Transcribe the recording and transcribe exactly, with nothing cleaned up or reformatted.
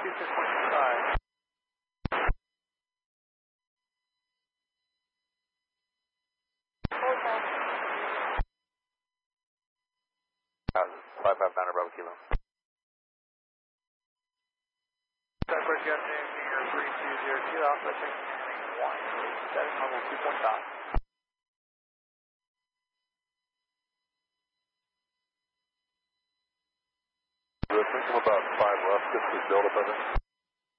two six point five. five five nine Bravo Kilo. Southwest, good afternoon, New York three two zero two, Alpha, checking in one eight seven, level two point five. I think I'm about five left, just to build up on it.